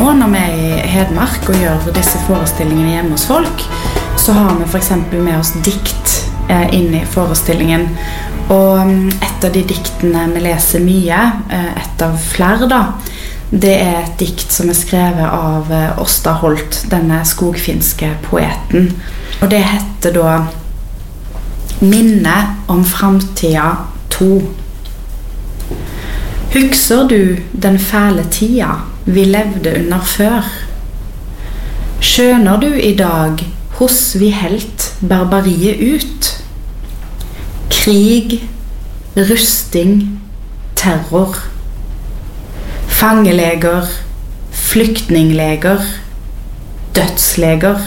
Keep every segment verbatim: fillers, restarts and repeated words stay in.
nå når vi er i Hedmark og gjør disse forestillingene hjemme hos folk, så har vi for eksempel med oss dikt eh, inn i forestillingen. Og et av de diktene vi leser mye, eh, et av flere da, det er et dikt som er skrevet av eh, Åsta Holt, denne skogfinske poeten. Og det heter da Minne om framtida to. Husker du den fæle tida vi levde under før? Skjønner du i dag hos vi helt barbariet ut? Krig, rusting, terror. Fangeleger, flyktningleger, dødsleger.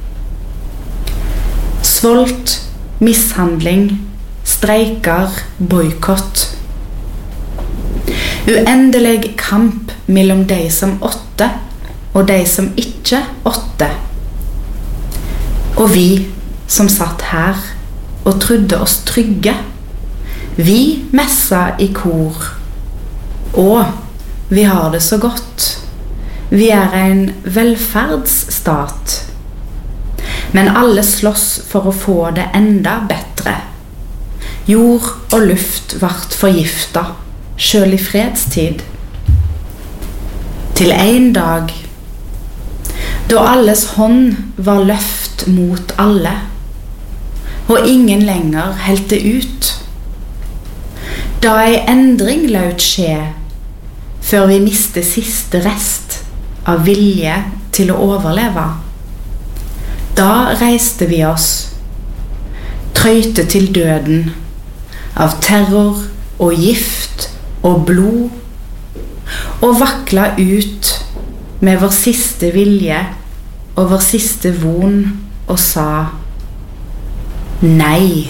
Svolt, mishandling, streiker, boykott. Uendelig kamp mellom de som åtte og de som ikke åtte. Og vi som satt her og trodde oss trygge, vi messa i kor. Og vi har det så godt. Vi er en velferdsstat. Men alle slåss for å få det enda bedre. Jord og luft vart forgifta, selv i fredstid. Til en dag, da alles hånd var løft mot alle, og ingen lenger helte ut. Da ei endring laut skje, før vi miste siste rest av vilje til å overleve. Da reiste vi oss, trøyte til døden, av terror og gift og blod, og vakla ut med vår siste vilje og vår siste von og sa nei.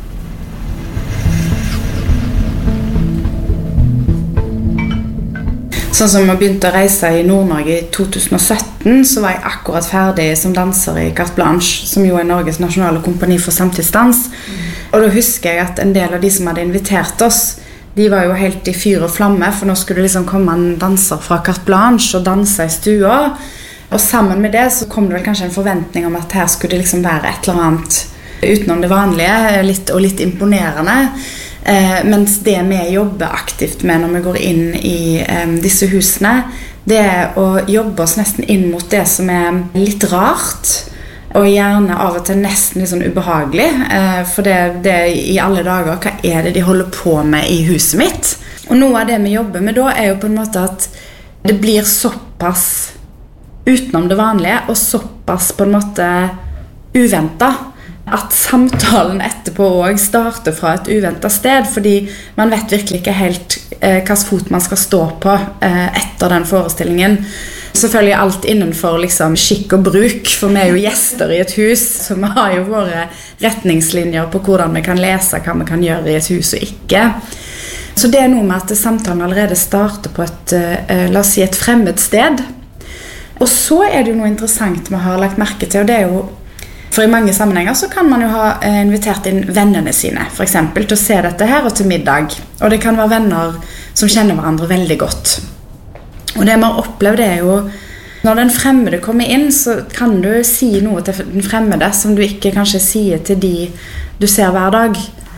Sånn som jeg begynte å reise i Nord-Norge i to tusen og sytten, så var jeg akkurat ferdig som danser i Carte Blanche, som jo er Norges nasjonale kompani for samtidsdans. Og da husker jeg at en del av de som hadde invitert oss, de var jo helt i fyr og flamme, for nå skulle det liksom komme en danser fra Carte Blanche og danse i stua. Og sammen med det så kom det vel kanskje en forventning om at her skulle det liksom være et eller annet utenom det vanlige, litt, og litt imponerende. Eh, mens det vi jobber aktivt med når vi går inn i eh, disse husene, det er å jobbe oss nesten inn mot det som er litt rart, og gjerne av og til nesten litt sånn ubehagelig, eh, for det, det i alle dager, hva er det de holder på med i huset mitt? Og noe av det vi jobber med da er jo på en måte at det blir såpass utenom det vanlige, og såpass på en måte uventet, at samtalen etterpå også starter fra et uventet sted, fordi man vet virkelig ikke helt eh, hvilken fot man skal stå på eh, etter den forestillingen. Selvfølgelig alt innenfor liksom, skikk og bruk, for vi er jo gjester i et hus, så vi har jo våre retningslinjer på hvordan vi kan lese, hva vi kan gjøre i et hus og ikke. Så det er noe med at samtalen allerede starter på et, eh, la oss si, et fremmed sted. Og så er det jo noe interessant vi har lagt merke til, og det er jo for i mange sammenhenger så kan man jo ha invitert inn vennene sine, for eksempel, til å se dette her og til middag. Og det kan være venner som kjenner hverandre veldig godt. Og det vi har opplevd er jo, når den fremmede kommer inn, så kan du si noe til den fremmede som du ikke kanskje sier til de du ser hver dag.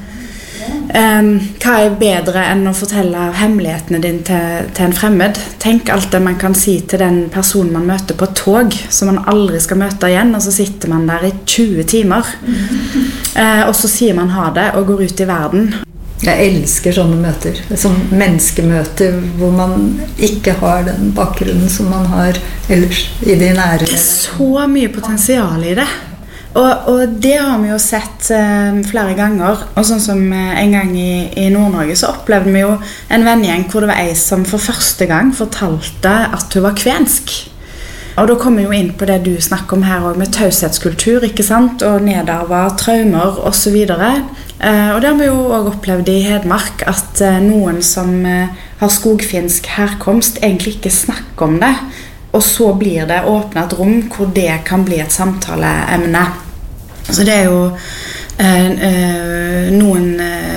Um, hva er bedre enn å fortelle hemmelighetene dine til, til en fremmed? Tenk alt det man kan si til den personen man møter på et tog, som man aldri skal møte igjen, og så sitter man der i tjue timer. Uh, og så sier man ha det og går ut i verden. Jeg elsker sånne møter, som menneskemøter, hvor man ikke har den bakgrunnen som man har ellers i de nære. Det er så mye potensial i det. Og, og det har vi jo sett eh, flere ganger, og sånn som eh, en gang i, i Nord-Norge så opplevde vi jo en vennegjeng hvor det var ei som for første gang fortalte at hun var kvensk. Og da kommer vi jo inn på det du snakker om her også, med taushetskultur, ikke sant? Og nedarva, traumer og så videre. Eh, og det har vi jo også opplevd i Hedmark, at eh, noen som eh, har skogfinsk herkomst egentlig ikke snakker om det. Og så blir det åpnet et rom hvor det kan bli et samtaleemne. Så det er jo eh, eh, noen eh,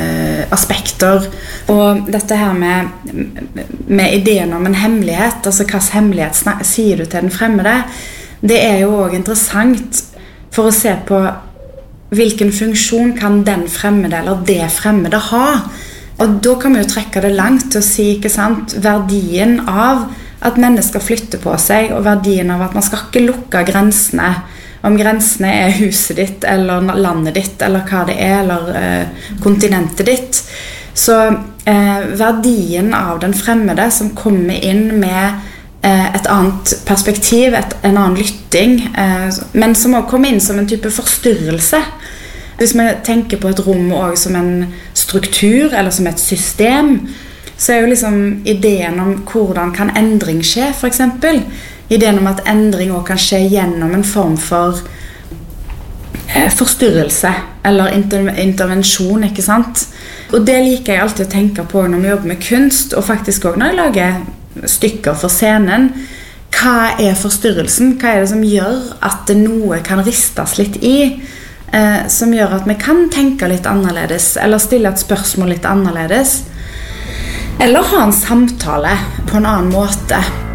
aspekter. Og dette her med, med ideen om en hemmelighet, altså hva hemmelighet snak- sier du til den fremmede, det er jo også interessant for å se på hvilken funksjon kan den fremmede eller det fremmede ha. Og da kan vi jo trekke det langt til å si, ikke sant, verdien av at mennesker flytter på seg, og verdien av at man skal ikke lukke grensene, om grensene er huset ditt, eller landet ditt, eller hva det er, eller eh, kontinentet ditt. Så eh, verdien av den fremmede som kommer inn med eh, et annet perspektiv, et, en annen lytting, eh, men som også kommer inn som en type forstyrrelse. Hvis vi tenker på et rom også som en struktur, eller som et system, så er jo liksom ideen om hvordan kan endring skje, for eksempel. Ideen om at endring også kan skje gjennom en form for eh, forstyrrelse, eller inter- intervensjon, ikke sant? Og det liker jeg alltid å tenke på når vi jobber med kunst, og faktisk også når jeg lager stykker for scenen. Hva er forstyrrelsen? Hva er det som gjør at noe kan ristes litt i? Eh, som gjør at vi kan tenke litt annerledes, eller stille et spørsmål litt annerledes, eller ha en samtale på en annen måte.